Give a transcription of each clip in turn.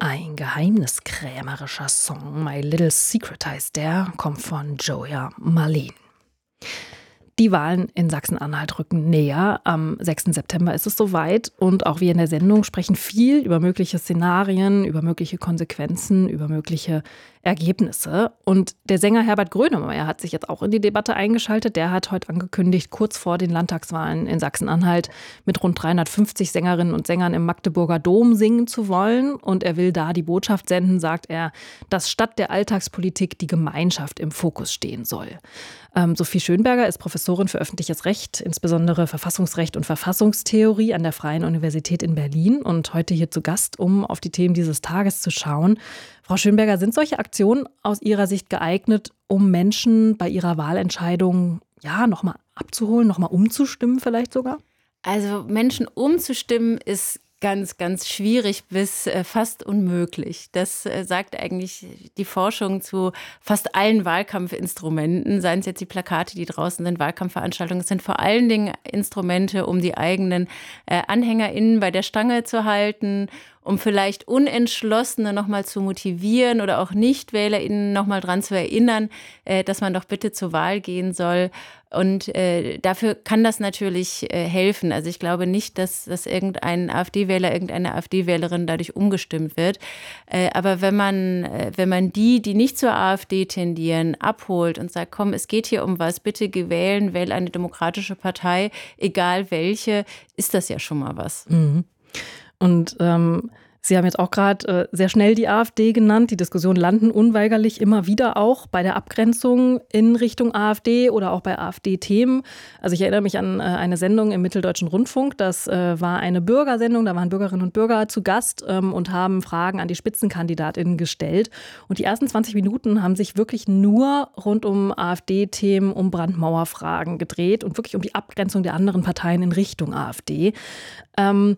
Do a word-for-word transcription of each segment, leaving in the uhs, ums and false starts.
Ein geheimniskrämerischer Song, My Little Secret heißt der, kommt von Joya Marleen. Die Wahlen in Sachsen-Anhalt rücken näher. Am sechsten September ist es soweit. Und auch wir in der Sendung sprechen viel über mögliche Szenarien, über mögliche Konsequenzen, über mögliche Ergebnisse. Und der Sänger Herbert Grönemeyer hat sich jetzt auch in die Debatte eingeschaltet. Der hat heute angekündigt, kurz vor den Landtagswahlen in Sachsen-Anhalt mit rund dreihundertfünfzig Sängerinnen und Sängern im Magdeburger Dom singen zu wollen. Und er will da die Botschaft senden, sagt er, dass statt der Alltagspolitik die Gemeinschaft im Fokus stehen soll. Ähm, Sophie Schönberger ist Professorin für öffentliches Recht, insbesondere Verfassungsrecht und Verfassungstheorie an der Freien Universität in Berlin und heute hier zu Gast, um auf die Themen dieses Tages zu schauen. Frau Schönberger, sind solche Aktionen aus Ihrer Sicht geeignet, um Menschen bei ihrer Wahlentscheidung ja nochmal abzuholen, nochmal umzustimmen vielleicht sogar? Also Menschen umzustimmen ist ganz, ganz schwierig bis äh, fast unmöglich. Das äh, sagt eigentlich die Forschung zu fast allen Wahlkampfinstrumenten, seien es jetzt die Plakate, die draußen sind, Wahlkampfveranstaltungen. Es sind vor allen Dingen Instrumente, um die eigenen äh, AnhängerInnen bei der Stange zu halten, um vielleicht Unentschlossene nochmal zu motivieren oder auch NichtwählerInnen nochmal dran zu erinnern, äh, dass man doch bitte zur Wahl gehen soll. Und äh, dafür kann das natürlich äh, helfen. Also ich glaube nicht, dass, dass irgendein AfD-Wähler, irgendeine AfD-Wählerin dadurch umgestimmt wird. Äh, aber wenn man, äh, wenn man die, die nicht zur AfD tendieren, abholt und sagt, komm, es geht hier um was, bitte geh wählen, wähl eine demokratische Partei, egal welche, ist das ja schon mal was. Mhm. Und ähm, Sie haben jetzt auch gerade äh, sehr schnell die AfD genannt. Die Diskussionen landen unweigerlich immer wieder auch bei der Abgrenzung in Richtung AfD oder auch bei AfD-Themen. Also ich erinnere mich an äh, eine Sendung im Mitteldeutschen Rundfunk. Das äh, war eine Bürgersendung. Da waren Bürgerinnen und Bürger zu Gast ähm, und haben Fragen an die SpitzenkandidatInnen gestellt. Und die ersten zwanzig Minuten haben sich wirklich nur rund um AfD-Themen, um Brandmauerfragen gedreht und wirklich um die Abgrenzung der anderen Parteien in Richtung AfD. Ähm,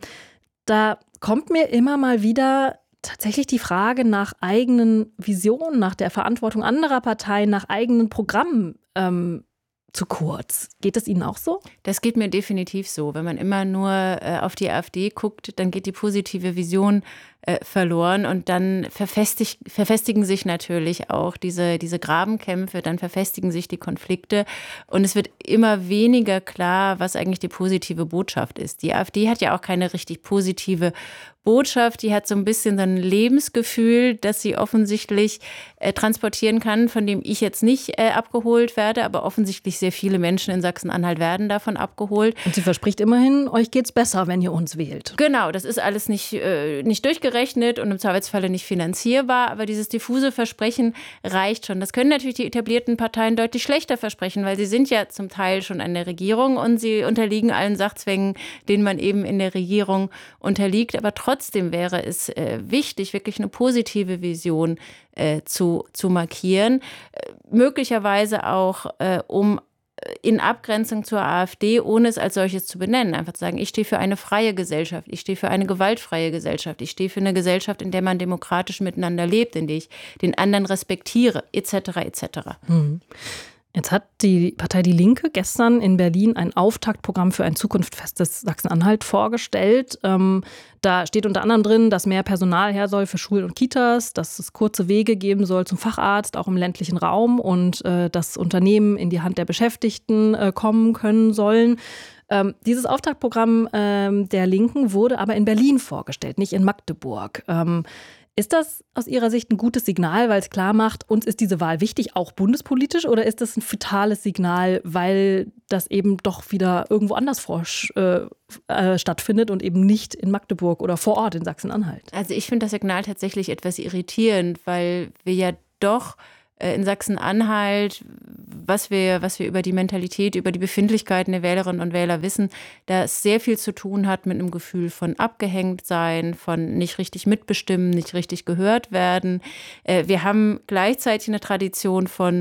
Da kommt mir immer mal wieder tatsächlich die Frage nach eigenen Visionen, nach der Verantwortung anderer Parteien, nach eigenen Programmen ähm, zu kurz. Geht es Ihnen auch so? Das geht mir definitiv so. Wenn man immer nur äh, auf die AfD guckt, dann geht die positive Vision äh, verloren und dann verfestig, verfestigen sich natürlich auch diese, diese Grabenkämpfe, dann verfestigen sich die Konflikte und es wird immer weniger klar, was eigentlich die positive Botschaft ist. Die AfD hat ja auch keine richtig positive Botschaft, die hat so ein bisschen so ein Lebensgefühl, das sie offensichtlich äh, transportieren kann, von dem ich jetzt nicht äh, abgeholt werde, aber offensichtlich sehr viele Menschen in Sachsen-Anhalt werden davon abgeholt. Und sie verspricht immerhin, euch geht's besser, wenn ihr uns wählt. Genau, das ist alles nicht, äh, nicht durchgerechnet und im Zweifelsfalle nicht finanzierbar, aber dieses diffuse Versprechen reicht schon. Das können natürlich die etablierten Parteien deutlich schlechter versprechen, weil sie sind ja zum Teil schon an der Regierung und sie unterliegen allen Sachzwängen, denen man eben in der Regierung unterliegt, aber trotzdem Trotzdem wäre es äh, wichtig, wirklich eine positive Vision äh, zu, zu markieren. Äh, möglicherweise auch, äh, um in Abgrenzung zur AfD, ohne es als solches zu benennen. Einfach zu sagen, ich stehe für eine freie Gesellschaft, ich stehe für eine gewaltfreie Gesellschaft, ich stehe für eine Gesellschaft, in der man demokratisch miteinander lebt, in der ich den anderen respektiere, et cetera et cetera. Mhm. Jetzt hat die Partei Die Linke gestern in Berlin ein Auftaktprogramm für ein zukunftsfestes Sachsen-Anhalt vorgestellt. Ähm, da steht unter anderem drin, dass mehr Personal her soll für Schulen und Kitas, dass es kurze Wege geben soll zum Facharzt, auch im ländlichen Raum und äh, dass Unternehmen in die Hand der Beschäftigten äh, kommen können sollen. Ähm, dieses Auftaktprogramm ähm, der Linken wurde aber in Berlin vorgestellt, nicht in Magdeburg. Ähm, Ist das aus Ihrer Sicht ein gutes Signal, weil es klar macht, uns ist diese Wahl wichtig, auch bundespolitisch, oder ist das ein fatales Signal, weil das eben doch wieder irgendwo anders vor, äh, äh, stattfindet und eben nicht in Magdeburg oder vor Ort in Sachsen-Anhalt? Also ich finde das Signal tatsächlich etwas irritierend, weil wir ja doch in Sachsen-Anhalt, was wir, was wir über die Mentalität, über die Befindlichkeiten der Wählerinnen und Wähler wissen, das sehr viel zu tun hat mit einem Gefühl von abgehängt sein, von nicht richtig mitbestimmen, nicht richtig gehört werden. Wir haben gleichzeitig eine Tradition von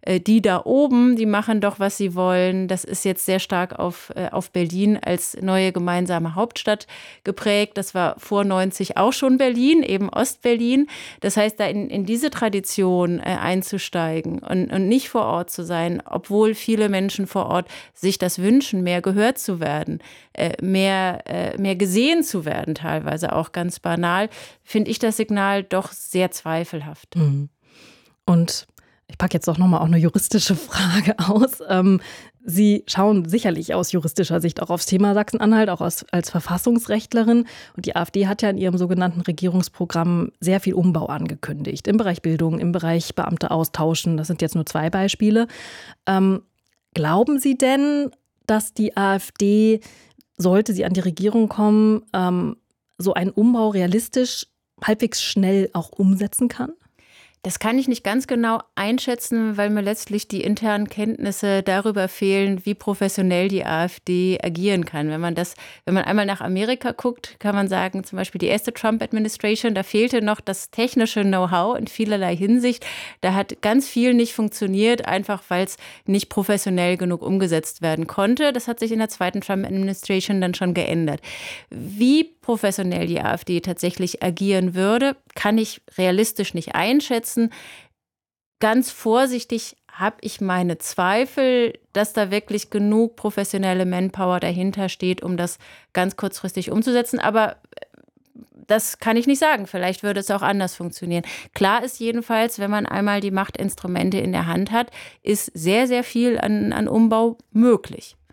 äh, die da oben, die machen doch, was sie wollen. Das ist jetzt sehr stark auf, äh, auf Berlin als neue gemeinsame Hauptstadt geprägt. Das war vor neunzig auch schon Berlin, eben Ostberlin. Das heißt, da in, in diese Tradition äh, einzusteigen und, und nicht vor Ort zu sein, obwohl viele Menschen vor Ort sich das wünschen, mehr gehört zu werden, äh, mehr, äh, mehr gesehen zu werden, teilweise auch ganz banal, finde ich das Signal doch sehr zweifelhaft. Mhm. Und ich packe jetzt doch nochmal auch eine juristische Frage aus. Ähm, Sie schauen sicherlich aus juristischer Sicht auch aufs Thema Sachsen-Anhalt, auch als, als Verfassungsrechtlerin. Und die AfD hat ja in ihrem sogenannten Regierungsprogramm sehr viel Umbau angekündigt. Im Bereich Bildung, im Bereich Beamte austauschen. Das sind jetzt nur zwei Beispiele. Ähm, glauben Sie denn, dass die AfD, sollte sie an die Regierung kommen, ähm, so einen Umbau realistisch halbwegs schnell auch umsetzen kann? Das kann ich nicht ganz genau einschätzen, weil mir letztlich die internen Kenntnisse darüber fehlen, wie professionell die AfD agieren kann. Wenn man das, wenn man einmal nach Amerika guckt, kann man sagen, zum Beispiel die erste Trump-Administration, da fehlte noch das technische Know-how in vielerlei Hinsicht. Da hat ganz viel nicht funktioniert, einfach weil es nicht professionell genug umgesetzt werden konnte. Das hat sich in der zweiten Trump-Administration dann schon geändert. Wie professionell die AfD tatsächlich agieren würde, kann ich realistisch nicht einschätzen. Ganz vorsichtig habe ich meine Zweifel, dass da wirklich genug professionelle Manpower dahinter steht, um das ganz kurzfristig umzusetzen. Aber das kann ich nicht sagen. Vielleicht würde es auch anders funktionieren. Klar ist jedenfalls, wenn man einmal die Machtinstrumente in der Hand hat, ist sehr, sehr viel an, an Umbau möglich.